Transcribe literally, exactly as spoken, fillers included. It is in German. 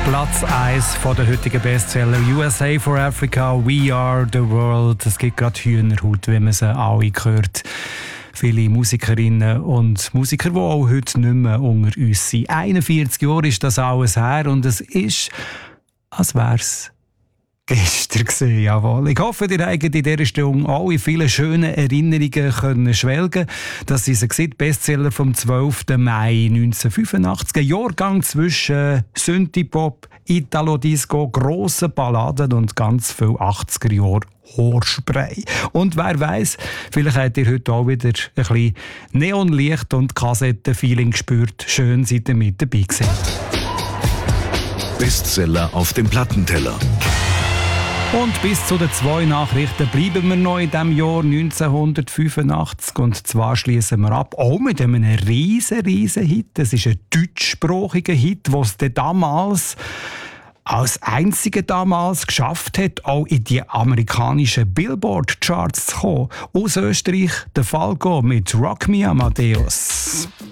Platz eins von der heutigen Bestseller U S A for Africa, We Are the World. Es gibt gerade Hühnerhaut, wie man sie alle hört. Viele Musikerinnen und Musiker, die auch heute nicht mehr unter uns sind. einundvierzig Jahre ist das alles her und es ist, als wäre es gestern gewesen, jawohl. Ich hoffe, ihr habt in dieser Stunde alle viele schöne Erinnerungen können schwelgen. Das ist ein Bestseller vom zwölften Mai neunzehnhundertfünfundachtzig. Ein Jahrgang zwischen Synthie-Pop, Italo-Disco, grossen Balladen und ganz viel achtziger Jahre Haarspray. Und wer weiss, vielleicht habt ihr heute auch wieder ein bisschen Neonlicht und Kassettenfeeling gespürt. Schön seid ihr mit dabei gewesen. Bestseller auf dem Plattenteller. Und bis zu den zwei Nachrichten bleiben wir noch in diesem Jahr neunzehnhundertfünfundachtzig. Und zwar schließen wir ab, auch mit einem riesen, riesen Hit. Es ist ein deutschsprachiger Hit, den es damals als einziger damals geschafft hat, auch in die amerikanischen Billboard-Charts zu kommen. Aus Österreich, der Falco mit Rock Me Amadeus.